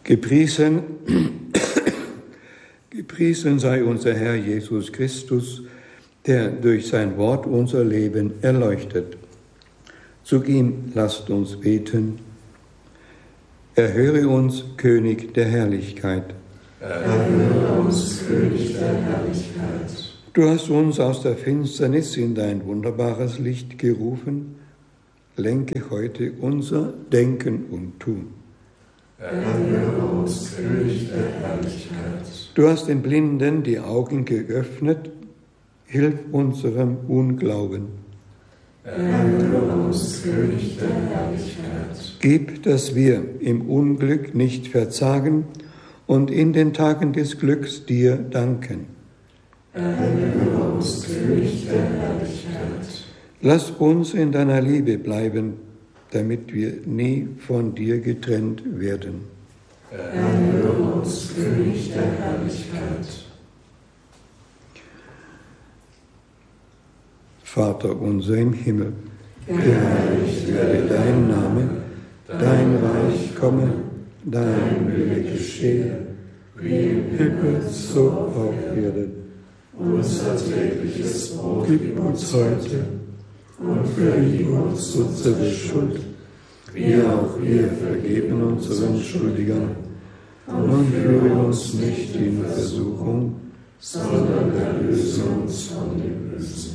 Gepriesen sei unser Herr Jesus Christus, der durch sein Wort unser Leben erleuchtet. Zu ihm lasst uns beten. Erhöre uns, König der Herrlichkeit. Erhöre uns, König der Herrlichkeit. Du hast uns aus der Finsternis in dein wunderbares Licht gerufen. Lenke heute unser Denken und Tun. Erhöre uns, König der Herrlichkeit. Du hast den Blinden die Augen geöffnet. Hilf unserem Unglauben. Erhöre uns, König der Herrlichkeit. Gib, dass wir im Unglück nicht verzagen und in den Tagen des Glücks dir danken. Erhöre uns, König der Herrlichkeit. Lass uns in deiner Liebe bleiben, damit wir nie von dir getrennt werden. Erhöre uns, König der Herrlichkeit. Vater unser im Himmel, geheiligt werde dein Name, dein Reich komme, dein Wille geschehe, wie im Himmel so auf Erden. Unser tägliches Brot Gib uns heute und vergib uns unsere Schuld, wie auch wir vergeben unseren Schuldigern. Und führe uns nicht in Versuchung, sondern erlöse uns von dem Bösen.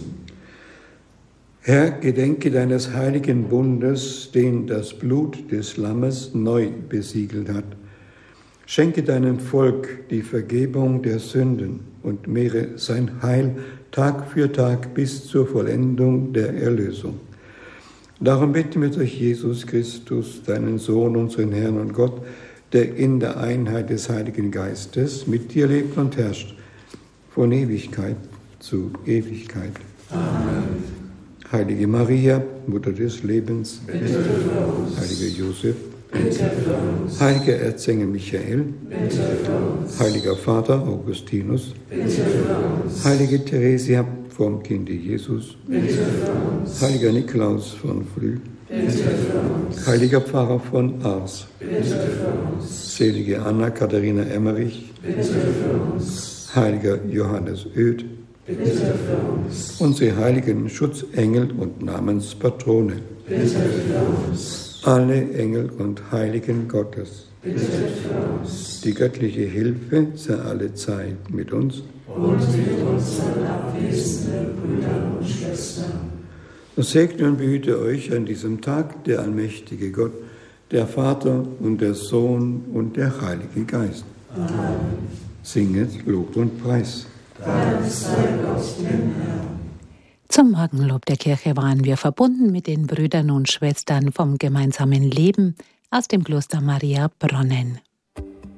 Herr, gedenke deines heiligen Bundes, den das Blut des Lammes neu besiegelt hat. Schenke deinem Volk die Vergebung der Sünden und mehre sein Heil Tag für Tag bis zur Vollendung der Erlösung. Darum bitten wir durch Jesus Christus, deinen Sohn, unseren Herrn und Gott, der in der Einheit des Heiligen Geistes mit dir lebt und herrscht, von Ewigkeit zu Ewigkeit. Amen. Heilige Maria, Mutter des Lebens, Bitte für uns. Heiliger Josef, Bitte für uns. Heiliger Erzengel Michael, Bitte für uns. Heiliger Vater Augustinus, Bitte für uns. Heilige Theresia vom Kinde Jesus, Bitte für uns. Heiliger Nikolaus von Flü, Bitte für uns. Heiliger Pfarrer von Ars, Bitte für uns. selige Anna Katharina Emmerich, Bitte für uns. Heiliger Johannes Oed, Bitte für uns. unsere heiligen Schutzengel und Namenspatrone, Bitte für uns. alle Engel und Heiligen Gottes, Bitte für uns. die göttliche Hilfe sei alle Zeit mit uns. Und mit unseren abwesenden Brüdern und Schwestern. Und segne und behüte euch an diesem Tag der allmächtige Gott, der Vater und der Sohn und der Heilige Geist. Amen. Singet Lob und Preis. Dank sei Gott dem Herrn. Zum Morgenlob der Kirche waren wir verbunden mit den Brüdern und Schwestern vom gemeinsamen Leben aus dem Kloster Maria Bronnen.